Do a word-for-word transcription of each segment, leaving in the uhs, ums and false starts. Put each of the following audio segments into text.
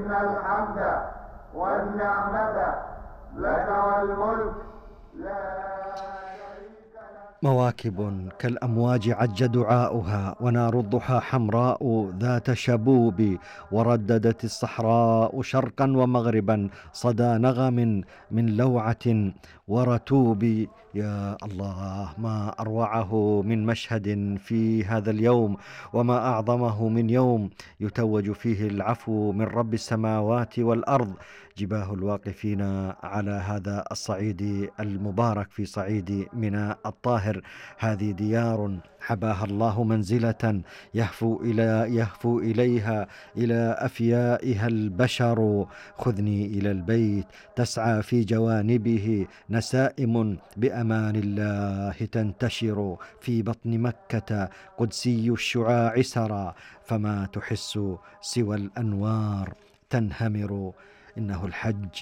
إن الحمد والنعمة لك والملك لا شريك لك. مواكب كالأمواج عج دعاؤها، ونار الضحى حمراء ذات شبوب، ورددت الصحراء شرقا ومغربا صدى نغم من لوعة ورتوب. يا الله، ما أروعه من مشهد في هذا اليوم، وما أعظمه من يوم يتوج فيه العفو من رب السماوات والأرض. جباه الواقفين على هذا الصعيد المبارك في صعيد منى الطاهر، هذه ديار حباها الله منزلة يهفو إلى يهفو إليها إلى أفيائها البشر. خذني إلى البيت تسعى في جوانبه نسائم بأمان الله تنتشر، في بطن مكة قدسي الشعاع سرى، فما تحس سوى الأنوار تنهمر. إنه الحج،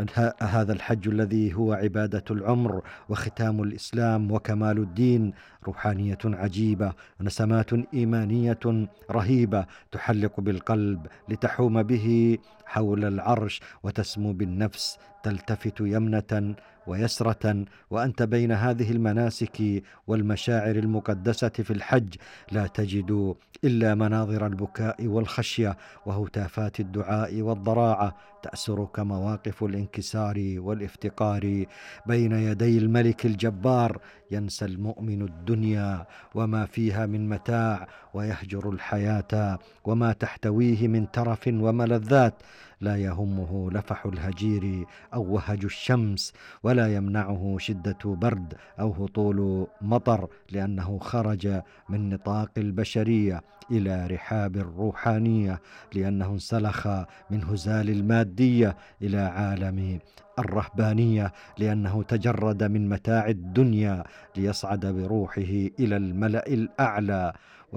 هذا الحج الذي هو عبادة العمر وختام الإسلام وكمال الدين، روحانية عجيبة، نسمات إيمانية رهيبة تحلق بالقلب لتحوم به حول العرش وتسمو بالنفس، تلتفت يمنة ويسرة. وأنت بين هذه المناسك والمشاعر المقدسة في الحج لا تجد إلا مناظر البكاء والخشية وهتافات الدعاء والضراعة. تأسرك مواقف الانكسار والافتقار بين يدي الملك الجبار. ينسى المؤمن الدنيا وما فيها من متاع، ويهجر الحياة وما تحتويه من ترف وملذات. لا يهمه لفح الهجير أو وهج الشمس، ولا يمنعه شدة برد أو هطول مطر، لأنه خرج من نطاق البشرية إلى رحاب الروحانية، لأنه انسلخ من هزال المادية إلى عالم الرهبانية، لأنه تجرد من متاع الدنيا ليصعد بروحه إلى الملأ الأعلى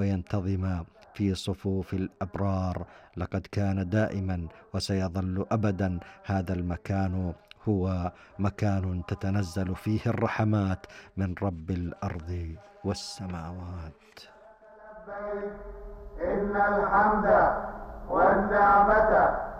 وينتظم في صفوف الأبرار. لقد كان دائما وسيظل أبدا هذا المكان هو مكان تتنزل فيه الرحمات من رب الأرض والسماوات. إن الحمد والنعمة